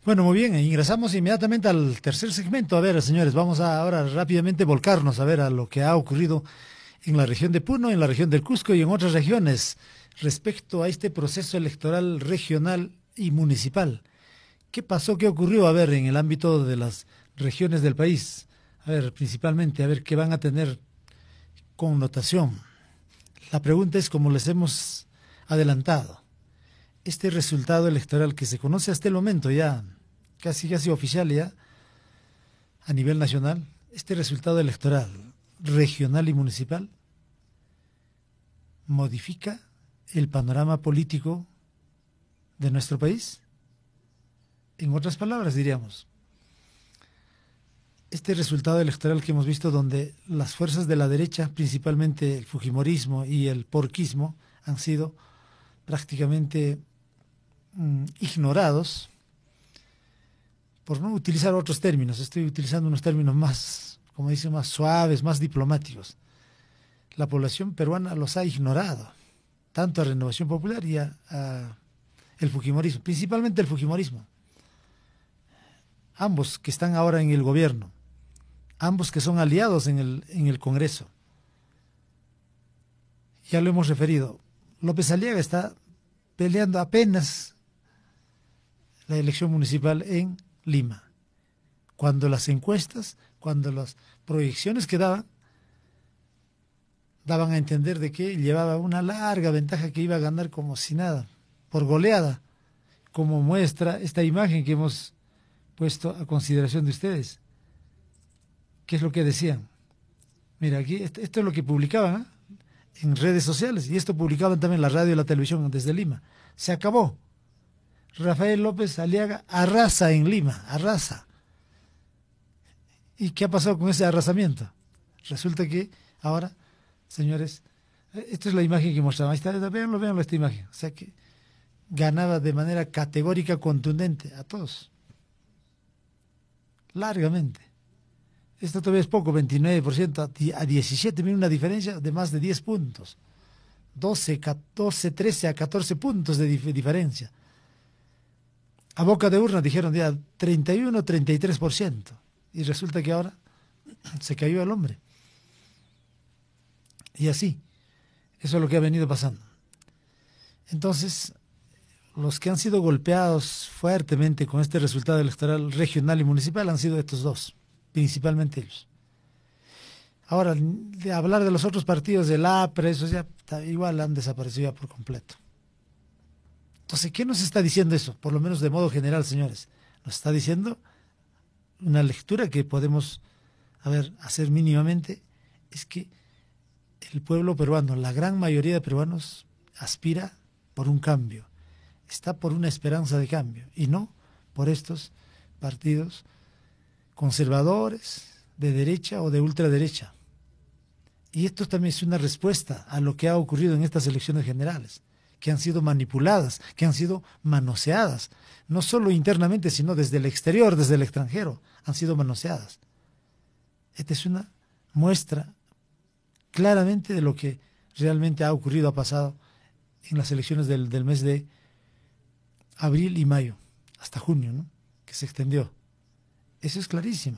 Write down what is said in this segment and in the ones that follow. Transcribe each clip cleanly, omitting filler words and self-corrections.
Bueno, muy bien, ingresamos inmediatamente al tercer segmento. A ver, señores, vamos a ahora rápidamente volcarnos a ver a lo que ha ocurrido en la región de Puno, en la región del Cusco y en otras regiones respecto a este proceso electoral regional y municipal. ¿Qué pasó? ¿Qué ocurrió? A ver, en el ámbito de las regiones del país. A ver, principalmente, a ver qué van a tener connotación. La pregunta es, como les hemos adelantado, este resultado electoral que se conoce hasta el momento ya, casi oficial ya, a nivel nacional, este resultado electoral regional y municipal modifica el panorama político de nuestro país. En otras palabras, diríamos, este resultado electoral que hemos visto donde las fuerzas de la derecha, principalmente el fujimorismo y el porquismo, han sido prácticamente ignorados, por no utilizar otros términos, estoy utilizando unos términos más, como dicen, más suaves, más diplomáticos. La población peruana los ha ignorado, tanto a Renovación Popular y a el fujimorismo, principalmente el fujimorismo. Ambos que están ahora en el gobierno, ambos que son aliados en el Congreso. Ya lo hemos referido, López Aliaga está peleando apenas la elección municipal en Lima, cuando las encuestas, cuando las proyecciones que daban a entender de que llevaba una larga ventaja, que iba a ganar como si nada, por goleada, como muestra esta imagen que hemos puesto a consideración de ustedes. ¿Qué es lo que decían? Mira, aquí esto es lo que publicaban, ¿eh?, en redes sociales, y esto publicaban también la radio y la televisión desde Lima. Se acabó. Rafael López Aliaga arrasa en Lima, arrasa. ¿Y qué ha pasado con ese arrasamiento? Resulta que ahora, señores, esta es la imagen que mostraba. Ahí está, véanlo esta imagen. O sea que ganaba de manera categórica, contundente a todos. Largamente. Esto todavía es poco, 29% a 17, mira, una diferencia de más de 10 puntos. 12, 13 a 14 puntos de diferencia. A boca de urna dijeron ya 31, 33%. Y resulta que ahora se cayó el hombre. Y así, eso es lo que ha venido pasando. Entonces, los que han sido golpeados fuertemente con este resultado electoral regional y municipal han sido estos dos, principalmente ellos. Ahora, de hablar de los otros partidos, del APRE, esos ya igual han desaparecido ya por completo. Entonces, ¿qué nos está diciendo eso? Por lo menos de modo general, señores. Nos está diciendo una lectura que podemos, hacer mínimamente, es que el pueblo peruano, la gran mayoría de peruanos, aspira por un cambio, está por una esperanza de cambio, y no por estos partidos conservadores, de derecha o de ultraderecha. Y esto también es una respuesta a lo que ha ocurrido en estas elecciones generales, que han sido manipuladas, que han sido manoseadas, no solo internamente, sino desde el exterior, desde el extranjero, han sido manoseadas. Esta es una muestra claramente de lo que realmente ha ocurrido, ha pasado en las elecciones del mes de abril y mayo, hasta junio, ¿no?, que se extendió. Eso es clarísimo.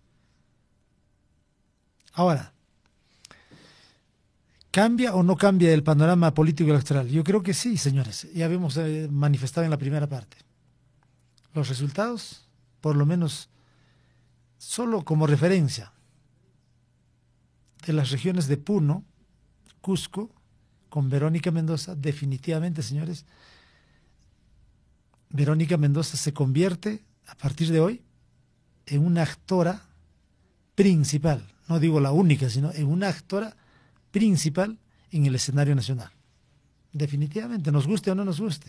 Ahora, ¿cambia o no cambia el panorama político electoral? Yo creo que sí, señores. Ya habíamos manifestado en la primera parte. Los resultados, por lo menos, solo como referencia, de las regiones de Puno, Cusco, con Verónica Mendoza, definitivamente, señores, Verónica Mendoza se convierte, a partir de hoy, en una actora principal. No digo la única, sino en una actora principal en el escenario nacional. Definitivamente, nos guste o no nos guste.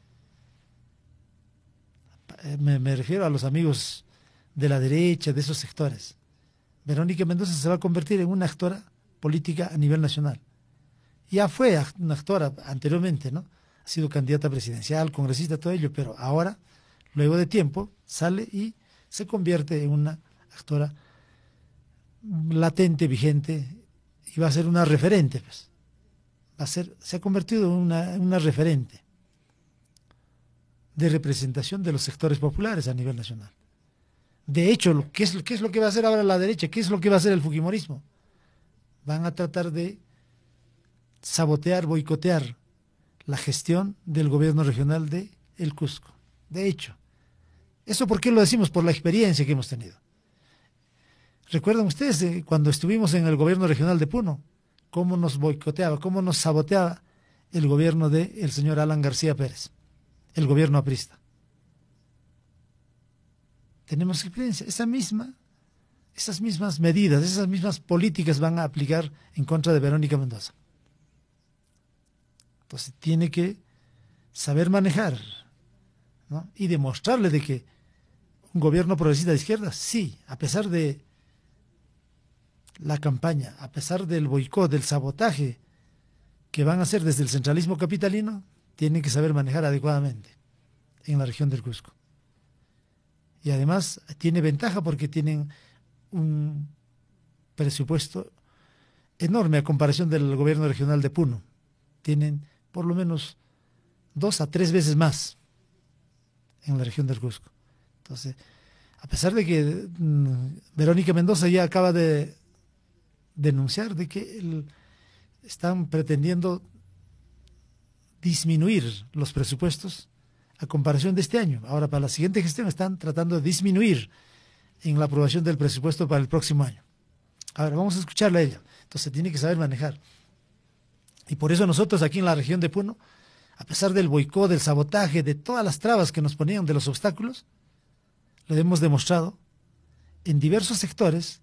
Me refiero a los amigos de la derecha, de esos sectores. Verónica Mendoza se va a convertir en una actora política a nivel nacional. Ya fue una actora anteriormente, ¿no? Ha sido candidata presidencial, congresista, todo ello, pero ahora, luego de tiempo, sale y se convierte en una actora latente, vigente, y va a ser una referente, pues. Se ha convertido en una referente. de representación de los sectores populares a nivel nacional. De hecho, qué es lo que va a hacer ahora la derecha? ¿Qué es lo que va a hacer el fujimorismo? Van a tratar de sabotear, boicotear la gestión del gobierno regional de El Cusco. De hecho, ¿eso por qué lo decimos? Por la experiencia que hemos tenido. ¿Recuerdan ustedes cuando estuvimos en el gobierno regional de Puno? ¿Cómo nos boicoteaba, cómo nos saboteaba el gobierno del señor Alan García Pérez, el gobierno aprista? Tenemos experiencia. Esas mismas medidas, esas mismas políticas van a aplicar en contra de Verónica Mendoza. Entonces tiene que saber manejar, ¿no? Y demostrarle de que un gobierno progresista de izquierda, sí, a pesar de la campaña, a pesar del boicot, del sabotaje que van a hacer desde el centralismo capitalino, tienen que saber manejar adecuadamente en la región del Cusco. Y además tiene ventaja porque tienen un presupuesto enorme a comparación del gobierno regional de Puno. Tienen por lo menos 2 a 3 veces más en la región del Cusco. Entonces, a pesar de que Verónica Mendoza ya acaba de denunciar de que están pretendiendo disminuir los presupuestos a comparación de este año. Ahora, para la siguiente gestión están tratando de disminuir en la aprobación del presupuesto para el próximo año. Ahora, vamos a escucharla a ella. Entonces, tiene que saber manejar. Y por eso nosotros aquí en la región de Puno, a pesar del boicot, del sabotaje, de todas las trabas que nos ponían, de los obstáculos, lo hemos demostrado en diversos sectores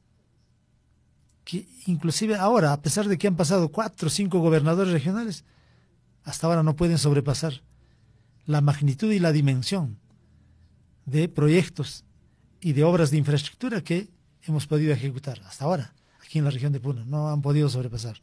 que inclusive ahora, a pesar de que han pasado 4 o 5 gobernadores regionales, hasta ahora no pueden sobrepasar la magnitud y la dimensión de proyectos y de obras de infraestructura que hemos podido ejecutar hasta ahora, aquí en la región de Puno. No han podido sobrepasar.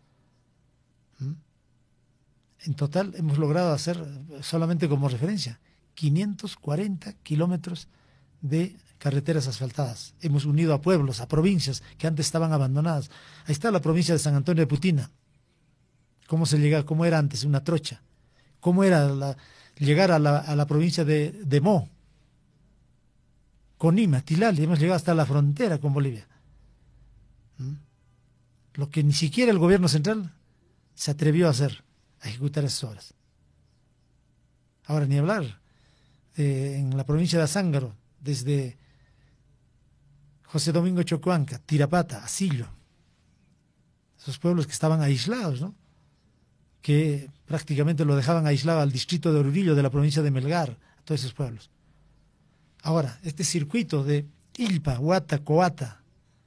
En total hemos logrado hacer, solamente como referencia, 540 kilómetros de carreteras asfaltadas. Hemos unido a pueblos, a provincias que antes estaban abandonadas. Ahí está la provincia de San Antonio de Putina. ¿Cómo se llega? ¿Cómo era antes? Una trocha. ¿Cómo era llegar a la provincia de Mo? Conima, Tilali, hemos llegado hasta la frontera con Bolivia. Lo que ni siquiera el gobierno central se atrevió a hacer, a ejecutar esas obras. Ahora ni hablar en la provincia de Azángaro, desde José Domingo Chocoanca, Tirapata, Asillo, esos pueblos que estaban aislados, ¿no? Que prácticamente lo dejaban aislado al distrito de Oruro de la provincia de Melgar, a todos esos pueblos. Ahora, este circuito de Ilpa, Huata, Coata,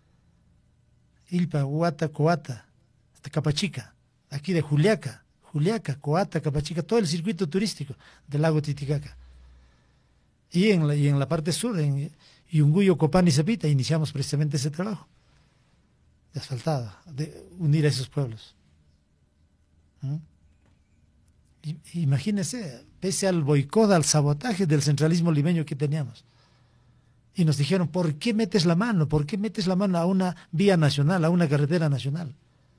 hasta Capachica, aquí de Juliaca, Coata, Capachica, todo el circuito turístico del lago Titicaca. Y en la parte sur, en Yunguyo, Copán y Cepita, iniciamos precisamente ese trabajo de asfaltada, de unir a esos pueblos. Imagínense, pese al boicot, al sabotaje del centralismo limeño que teníamos. Y nos dijeron, ¿por qué metes la mano? ¿Por qué metes la mano a una vía nacional, a una carretera nacional?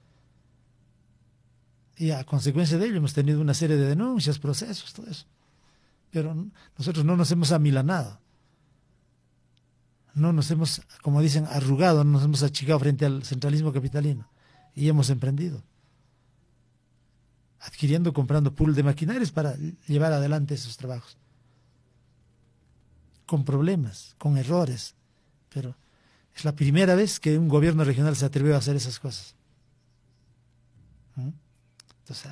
Y a consecuencia de ello hemos tenido una serie de denuncias, procesos, todo eso. Pero nosotros no nos hemos amilanado. No nos hemos, como dicen, arrugado, no nos hemos achicado frente al centralismo capitalino. Y hemos emprendido. Adquiriendo, comprando pool de maquinarias para llevar adelante esos trabajos. Con problemas, con errores. Pero es la primera vez que un gobierno regional se atrevió a hacer esas cosas. Entonces,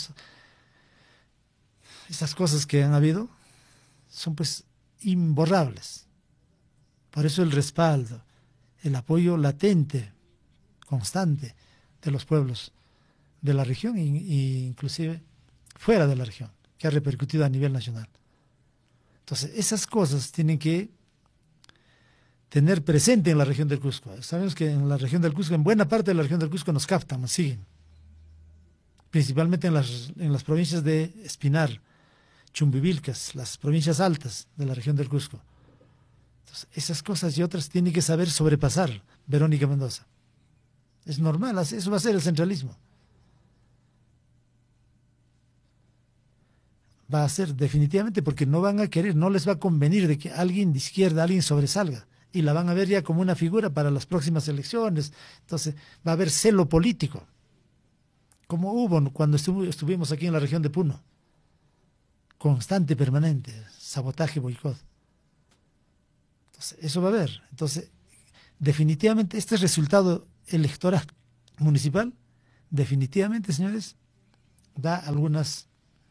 esas cosas que han habido son pues imborrables. Por eso el respaldo, el apoyo latente, constante de los pueblos de la región e inclusive fuera de la región, que ha repercutido a nivel nacional. Entonces, esas cosas tienen que tener presente en la región del Cusco. Sabemos que en la región del Cusco, en buena parte de la región del Cusco nos captan, nos siguen. Principalmente en las provincias de Espinar, Chumbivilcas, las provincias altas de la región del Cusco. Entonces, esas cosas y otras tiene que saber sobrepasar Verónica Mendoza. Es normal, eso va a ser el centralismo. va a ser definitivamente, porque no van a querer, no les va a convenir de que alguien de izquierda, alguien sobresalga, y la van a ver ya como una figura para las próximas elecciones. Entonces va a haber celo político, como hubo cuando estuvimos aquí en la región de Puno, constante, permanente, sabotaje, boicot. Entonces, eso va a haber. Entonces, definitivamente este resultado electoral municipal, definitivamente, señores, da algunas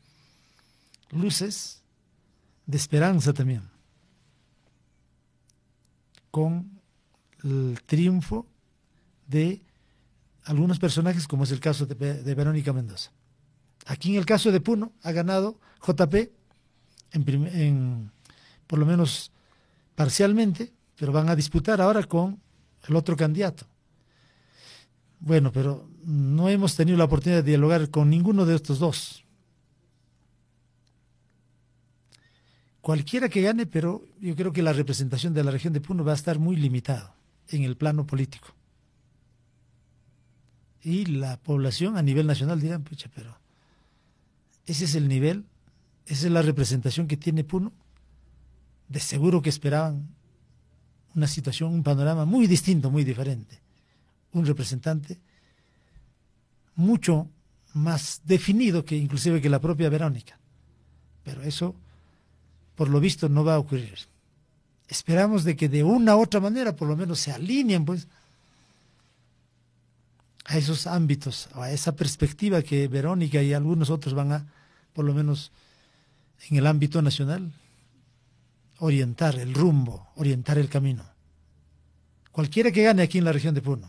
luces de esperanza también, con el triunfo de algunos personajes, como es el caso de Verónica Mendoza. Aquí en el caso de Puno ha ganado JP por lo menos parcialmente, pero van a disputar ahora con el otro candidato. Bueno, pero no hemos tenido la oportunidad de dialogar con ninguno de estos dos. Cualquiera que gane, pero yo creo que la representación de la región de Puno va a estar muy limitada en el plano político. Y la población a nivel nacional dirán, pucha, pero ese es el nivel, esa es la representación que tiene Puno. De seguro que esperaban una situación, un panorama muy distinto, muy diferente. Un representante mucho más definido que inclusive que la propia Verónica. Pero eso, por lo visto, no va a ocurrir. Esperamos de que de una u otra manera, por lo menos, se alineen, pues, a esos ámbitos, a esa perspectiva que Verónica y algunos otros van a, por lo menos, en el ámbito nacional, orientar el rumbo, orientar el camino. Cualquiera que gane aquí en la región de Puno.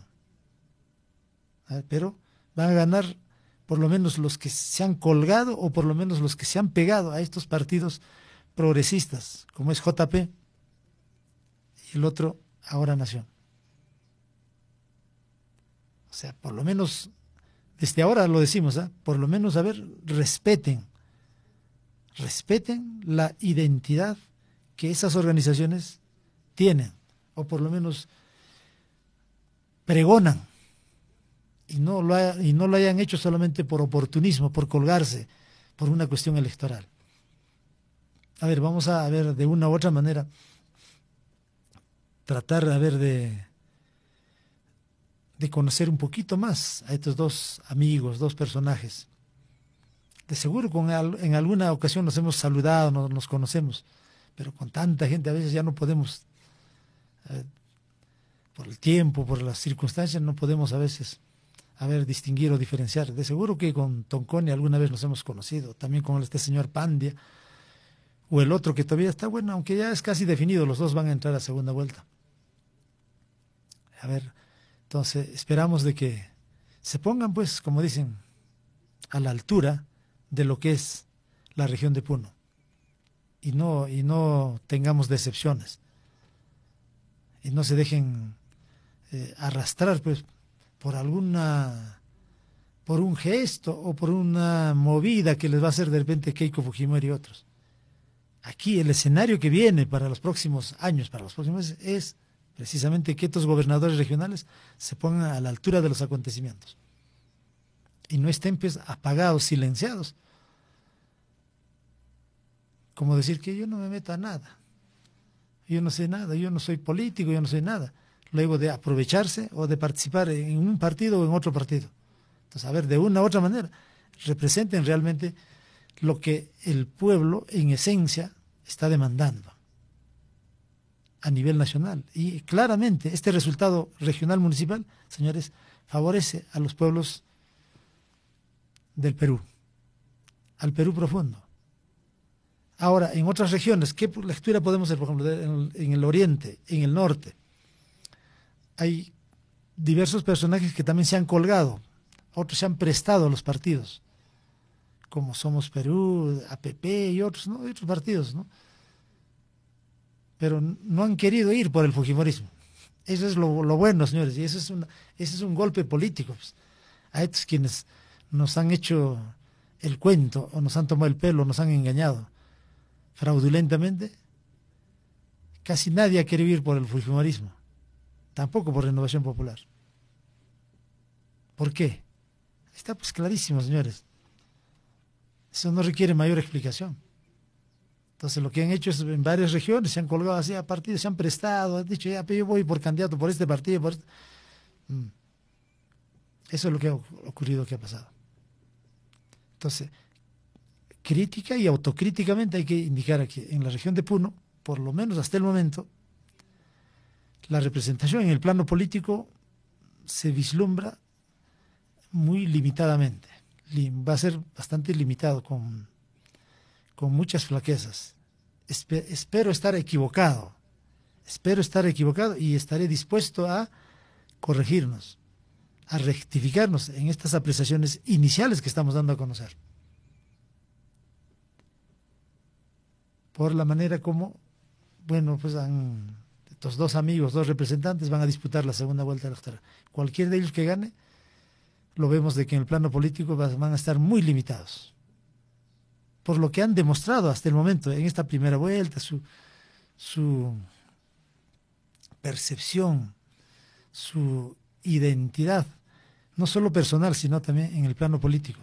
Pero van a ganar por lo menos los que se han colgado o por lo menos los que se han pegado a estos partidos progresistas, como es JP y el otro Ahora Nación. O sea, por lo menos, desde ahora lo decimos, por lo menos, a ver, respeten la identidad que esas organizaciones tienen, o por lo menos pregonan, y no lo hayan hecho solamente por oportunismo, por colgarse, por una cuestión electoral. A ver, vamos a ver de una u otra manera, tratar a ver de conocer un poquito más a estos dos amigos, dos personajes. De seguro en alguna ocasión nos hemos saludado, nos conocemos, pero con tanta gente a veces ya no podemos, por el tiempo, por las circunstancias, no podemos a veces distinguir o diferenciar. De seguro que con Tonconi alguna vez nos hemos conocido, también con este señor Pandia, o el otro que todavía está bueno, aunque ya es casi definido, los dos van a entrar a segunda vuelta. A ver, entonces esperamos de que se pongan, pues, como dicen, a la altura de lo que es la región de Puno, y no tengamos decepciones, y no se dejen arrastrar, pues, por un gesto o por una movida que les va a hacer de repente Keiko Fujimori y otros. Aquí el escenario que viene para los próximos años, para los próximos meses, es precisamente que estos gobernadores regionales se pongan a la altura de los acontecimientos y no estén, pues, apagados, silenciados, como decir que yo no me meto a nada, yo no sé nada, yo no soy político, yo no soy nada, luego de aprovecharse o de participar en un partido o en otro partido. Entonces, a ver, de una u otra manera, representen realmente lo que el pueblo en esencia está demandando a nivel nacional. Y claramente este resultado regional municipal, señores, favorece a los pueblos del Perú, al Perú profundo. Ahora, en otras regiones, ¿qué lectura podemos hacer? Por ejemplo, en el oriente, en el norte, hay diversos personajes que también se han colgado, otros se han prestado a los partidos, como Somos Perú, APP y otros, ¿no? Y otros partidos, ¿no? Pero no han querido ir por el fujimorismo. Eso es lo bueno, señores, y ese es un golpe político, pues, a estos quienes nos han hecho el cuento, o nos han tomado el pelo, nos han engañado fraudulentamente. Casi nadie ha querido ir por el fujimorismo, tampoco por Renovación Popular. ¿Por qué? Está, pues, clarísimo, señores. Eso no requiere mayor explicación. Entonces lo que han hecho es en varias regiones, se han colgado así a partidos, se han prestado, han dicho, ya, pero yo voy por candidato por este partido, por este. Eso es lo que ha ocurrido, que ha pasado. Entonces, crítica y autocríticamente hay que indicar que en la región de Puno, por lo menos hasta el momento, la representación en el plano político se vislumbra muy limitadamente. Va a ser bastante limitado, con muchas flaquezas. Espero estar equivocado y estaré dispuesto a corregirnos, a rectificarnos en estas apreciaciones iniciales que estamos dando a conocer. Por la manera como, bueno, pues estos dos amigos, dos representantes van a disputar la segunda vuelta electoral. Cualquier de ellos que gane, lo vemos de que en el plano político van a estar muy limitados. Por lo que han demostrado hasta el momento en esta primera vuelta, su percepción, su identidad, no solo personal, sino también en el plano político.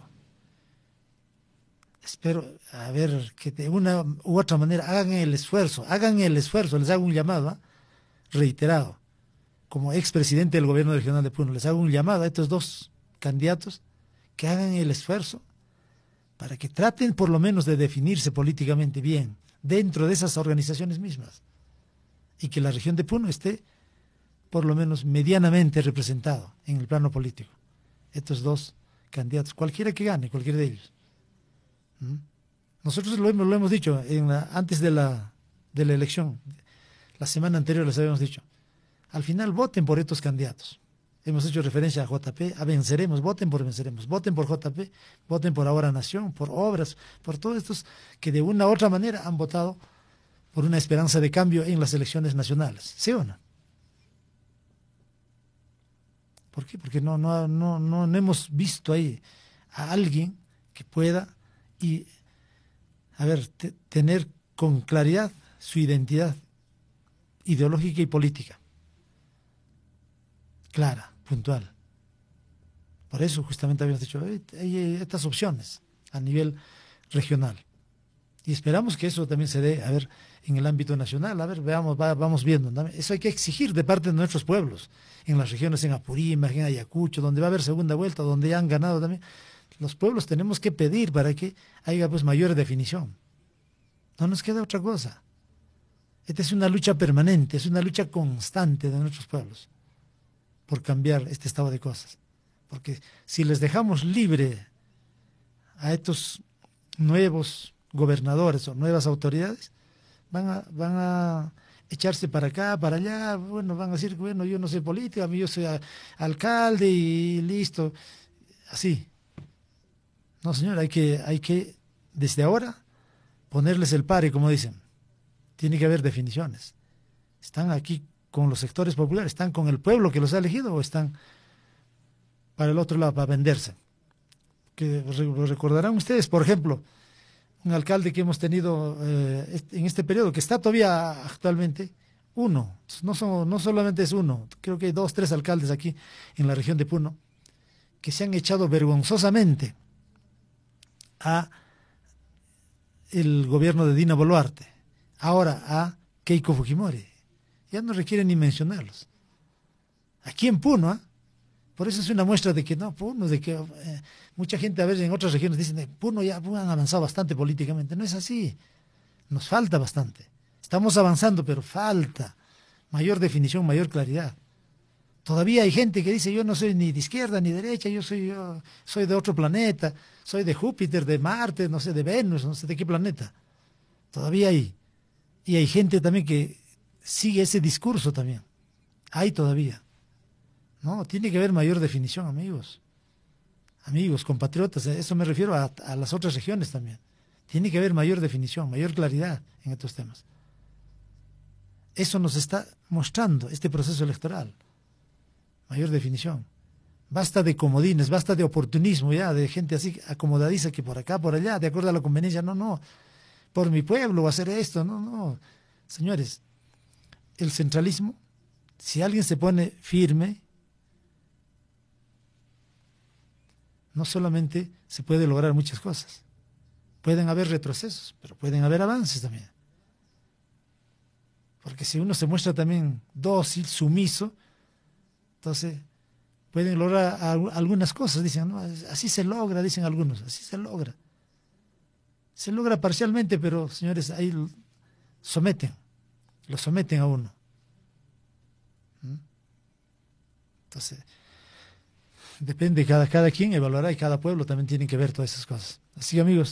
Espero, a ver, que de una u otra manera hagan el esfuerzo, les hago un llamado, reiterado, como expresidente del gobierno regional de Puno, les hago un llamado a estos dos candidatos que hagan el esfuerzo para que traten por lo menos de definirse políticamente bien dentro de esas organizaciones mismas y que la región de Puno esté por lo menos medianamente representado en el plano político. Estos dos candidatos, cualquiera que gane, cualquiera de ellos. Nosotros lo hemos dicho antes de la elección, la semana anterior les habíamos dicho, al final voten por estos candidatos. Hemos hecho referencia a JP, a Venceremos, voten por JP, voten por Ahora Nación, por Obras, por todos estos que de una u otra manera han votado por una esperanza de cambio en las elecciones nacionales. ¿Sí o no? ¿Por qué? Porque no hemos visto ahí a alguien que pueda tener con claridad su identidad ideológica y política. Clara, puntual. Por eso justamente habíamos dicho, hay estas opciones a nivel regional. Y esperamos que eso también se dé, en el ámbito nacional. Vamos viendo, ¿no? Eso hay que exigir de parte de nuestros pueblos, en las regiones, en Apurímac, en Ayacucho, donde va a haber segunda vuelta, donde ya han ganado también. Los pueblos tenemos que pedir para que haya pues mayor definición. No nos queda otra cosa. Esta es una lucha permanente, es una lucha constante de nuestros pueblos por cambiar este estado de cosas. Porque si les dejamos libre a estos nuevos gobernadores o nuevas autoridades, van a echarse para acá, para allá, bueno, van a decir, bueno, yo no soy política, yo soy alcalde y listo. Así. No, señor, hay que desde ahora ponerles el pare, como dicen. Tiene que haber definiciones. ¿Están aquí con los sectores populares? ¿Están con el pueblo que los ha elegido o están para el otro lado, para venderse? Que recordarán ustedes, por ejemplo, un alcalde que hemos tenido en este periodo, que está todavía actualmente, uno, no solamente es uno, creo que hay 2, 3 alcaldes aquí en la región de Puno, que se han echado vergonzosamente a el gobierno de Dina Boluarte, ahora a Keiko Fujimori. Ya no requiere ni mencionarlos. Aquí en Puno, por eso es una muestra de que Puno, de que mucha gente en otras regiones dicen, Puno ya han avanzado bastante políticamente. No es así, nos falta bastante. Estamos avanzando, pero falta mayor definición, mayor claridad. Todavía hay gente que dice, yo no soy ni de izquierda ni derecha, yo soy de otro planeta, soy de Júpiter, de Marte, no sé, de Venus, no sé de qué planeta. Todavía hay. Y hay gente también que sigue ese discurso también. Hay todavía. No, tiene que haber mayor definición, amigos. Amigos, compatriotas, eso me refiero a las otras regiones también. Tiene que haber mayor definición, mayor claridad en estos temas. Eso nos está mostrando este proceso electoral. Mayor definición. Basta de comodines, basta de oportunismo ya, de gente así acomodadiza que por acá, por allá, de acuerdo a la conveniencia. No, por mi pueblo va a hacer esto, no. Señores, el centralismo, si alguien se pone firme, no solamente se puede lograr muchas cosas, Pueden haber retrocesos, pero pueden haber avances también. Porque si uno se muestra también dócil, sumiso, entonces pueden lograr algunas cosas. Dicen, no, así se logra, dicen algunos, así se logra. Se logra parcialmente, pero señores, ahí lo someten a uno. Entonces, depende, cada quien evaluará y cada pueblo también tiene que ver todas esas cosas. Así que amigos,